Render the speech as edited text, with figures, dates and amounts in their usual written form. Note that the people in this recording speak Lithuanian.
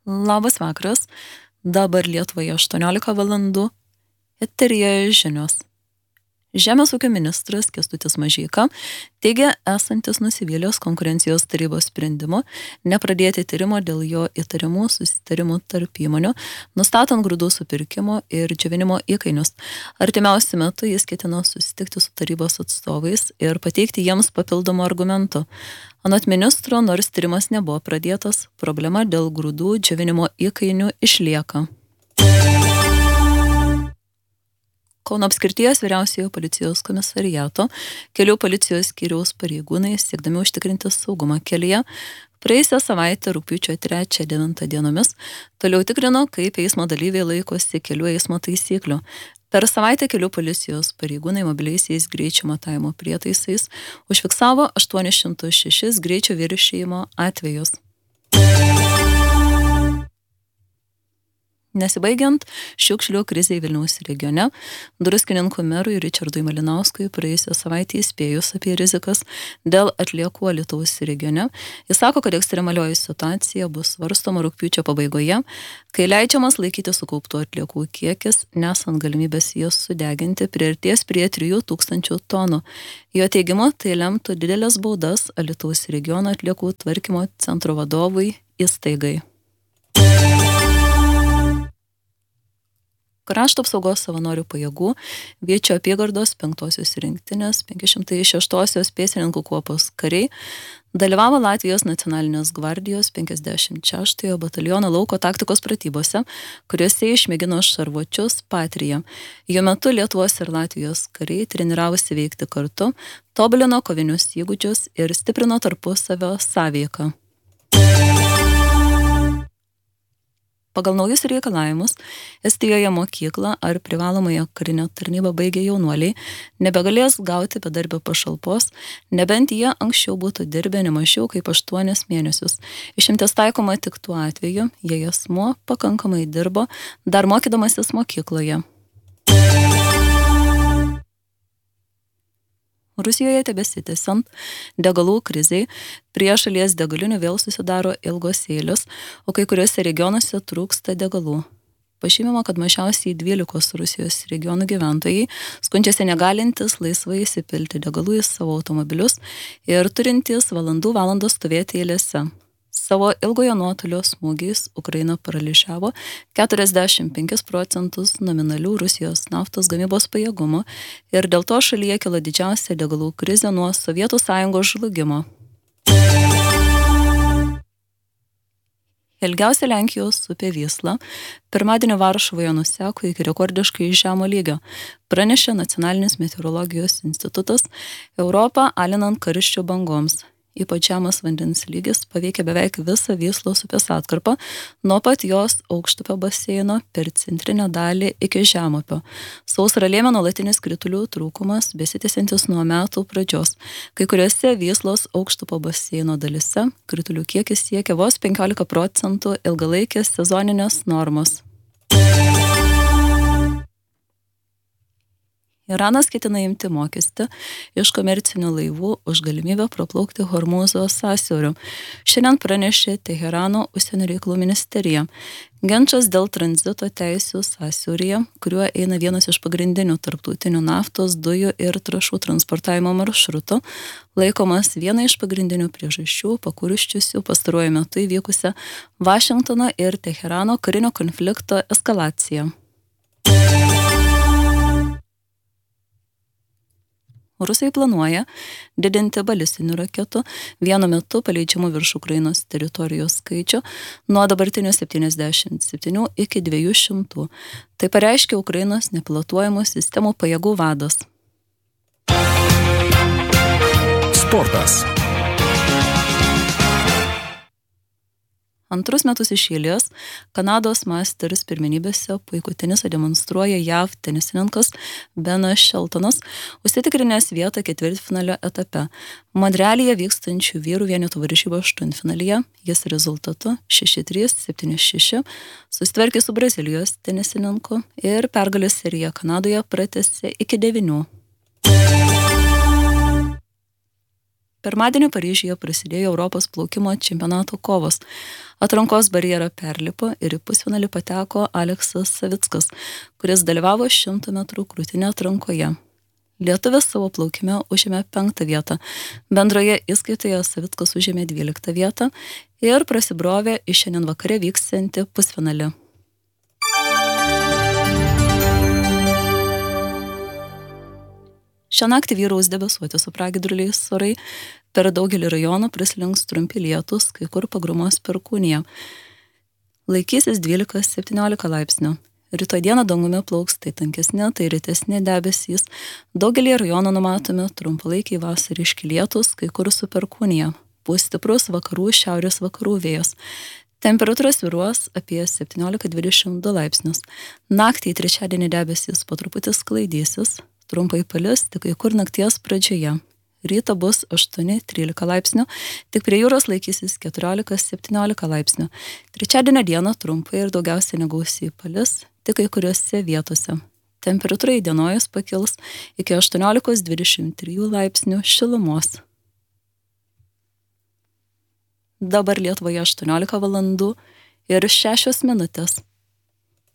Labas vakaras, dabar Lietuvoje 18 valandų, eteryje žinios. Žemės ūkio ministras Kęstutis Mažeika teigia esantis nusivylęs konkurencijos tarybos sprendimu nepradėti tyrimo dėl jo įtarimų susitarimų tarp įmonių, nustatant grūdų supirkimo ir džiovinimo įkainius. Artimiausiu metu jis ketina susitikti su tarybos atstovais ir pateikti jiems papildomų argumentų. Anot ministro, nors tyrimas nebuvo pradėtas, problema dėl grūdų džiovinimo įkainių išlieka. Kauno apskrities vyriausiojo policijos komisariato kelių policijos skyriaus pareigūnai, siekdami užtikrinti saugumą kelyje, praėjusią savaitę rugpjūčio 3-9 dienomis toliau tikrino, kaip eismo dalyviai laikosi kelių eismo taisyklių. Per savaitę kelių policijos pareigūnai mobiliaisiais greičio matavimo prietaisais užfiksavo 806 greičio viršijimo atvejus. Nesibaigiant šiukšlių krizei Vilniaus regione, Druskininkų merui Ričardui Malinauskui praėjusią savaitę įspėjus apie rizikas dėl atliekų Alytaus regione, jis sako, kad ekstremalioji situacija bus svarstoma rugpjūčio pabaigoje, kai leidžiamas laikyti sukauptų atliekų kiekis, nesant galimybės jas sudeginti, priartės prie 3000 tonų. Jo teigimu, tai lemtų didelės baudas Alytaus regiono atliekų tvarkymo centro vadovui įstaigai. Krašto apsaugos savanorių pajėgų Viečio apygardos 5-osios rinktinės 506-osios pėstininkų kuopos kariai dalyvavo Latvijos nacionalinės gvardijos 56-ojo bataliono lauko taktikos pratybose, kuriuose išmėgino šarvuočius Patrija. Jo metu Lietuvos ir Latvijos kariai treniravosi veikti kartu, tobulino kovinius įgūdžius ir stiprino tarpusavio sąveiką. Pagal naujus reikalavimus, Estijoje mokyklą ar privalomąją karinę tarnybą baigę jaunuoliai nebegalės gauti bedarbio pašalpos, nebent jie anksčiau būtų dirbę ne mažiau kaip 8 mėnesius. Išimtis taikoma tik tuo atveju, jei asmuo pakankamai dirbo, dar mokydamasis mokykloje. Rusijoje tebesitęsiant degalų krizei, prie šalies degalinių vėl susidaro ilgos eilės, o kai kuriuose regionuose trūksta degalų. Pažymima, kad mažiausiai 12 Rusijos regionų gyventojai skundžiasi negalintis laisvai įsipilti degalų į savo automobilius ir turintys valandas stovėti eilėse. Savo ilgojo nuotolio smūgiais Ukraina paralyžiavo 45% nominalių Rusijos naftos gamybos pajėgumų ir dėl to šalyje kilo didžiausia degalų krizė nuo Sovietų Sąjungos žlugimo. Ilgiausia Lenkijos upė Vysla pirmadienį Varšuvoje nuseko iki rekordiškai žemo lygio, pranešė Nacionalinis meteorologijos institutas, Europą alinant karščio bangoms. Ypač žemas vandens lygis paveikia beveik visą Vyslos upės atkarpą, nuo pat jos aukštupio baseino per centrinę dalį iki žemupio. Sausrą lėmė nuolatinis kritulių trūkumas, besitęsiantis nuo metų pradžios. Kai kuriuose Vyslos aukštupio baseino dalyse kritulių kiekis siekia vos 15% ilgalaikės sezoninės normos. Iranas ketina imti mokestį iš komercinių laivų už galimybę praplaukti Hormūzo sąsiauriu. Šiandien pranešė Teherano užsienio reikalų ministerija. Ginčas dėl tranzito teisių sąsiauryje, kuriuo eina vienas iš pagrindinių tarptautinių naftos, dujų ir trąšų transportavimo maršrutų, laikomas viena iš pagrindinių priežasčių pakurščiusių pastaruoju metu įvykusią Vašingtono ir Teherano karinio konflikto eskalaciją. Rusai planuoja didinti balistinių raketų vienu metu paleidžiamų virš Ukrainos teritorijos skaičių nuo dabartinių 77 iki 200. Tai pareiškė Ukrainos nepilotuojamų sistemų pajėgų vadas. Sportas. Antrus metus iš eilės Kanados Masters pirmenybėse puikų tenisą demonstruoja JAV tenisininkas Benas Sheltonas, užsitikrinęs vietą ketvirtfinalio etape. Monrealyje vykstančių vyrų vienetų varžybų aštuntfinalyje jis rezultatu 6-3, 7-6 susitvarkė su Brazilijos tenisininku ir pergalės seriją Kanadoje pratęsė iki 9. Pirmadienį Paryžiuje prasidėjo Europos plaukimo čempionato kovos. Atrankos barjerą perlipo ir į pusfinalį pateko Aleksas Savickas, kuris dalyvavo 100 metrų krūtinę atrankoje. Lietuvis savo plaukime užėmė 5 vietą. Bendroje įskaitoje Savickas užėmė 12 vietą ir prasibrovė į šiandien vakare vyksiantį pusfinalį. Šią naktį vyraus debesuoti su pragiedruliais orai, per daugelį rajonų prislinks trumpi lietūs, kai kur pagrumos perkūnija. Laikysis 12-17 laipsnių. Rytoj dieną dangumi plauks tai tankesni, tai retesni debesys. Daugelį rajonų numatomi trumpalaikiai vasariški lietūs, kai kur su perkūnija. Pūs stiprus vakarų šiaurės vakarų vėjas. Temperatūra svyruos apie 17-22 laipsnius. Naktį į trečiadienį debesys po truputį sklaidysis. Trumpai palis, tik kai kur nakties pradžioje. Ryta bus 8-13 laipsnių, tik prie jūros laikysis 14-17 laipsnių. Trečiadienio dieną trumpai ir daugiausiai negausiai palis, tik kai kuriuose vietose. Temperatūra įdienojus pakils iki 18-23 laipsnių šilumos. Dabar Lietuvoje 18 valandų ir 6 minutės.